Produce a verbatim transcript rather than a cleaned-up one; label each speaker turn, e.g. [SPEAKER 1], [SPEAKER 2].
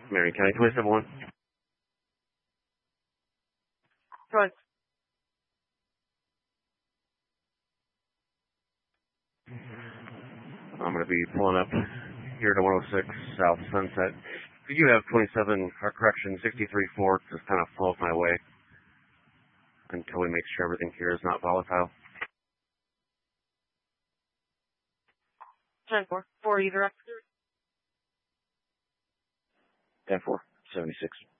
[SPEAKER 1] Marion County, twenty-seven one.
[SPEAKER 2] Go ahead.
[SPEAKER 1] I'm going to be pulling up here to one oh six South Sunset. You have twenty-seven, or correction, sixty-three four, just kind of float my way until we make sure everything here is not volatile.
[SPEAKER 2] ten four. four either after.
[SPEAKER 3] ten four, seventy-six.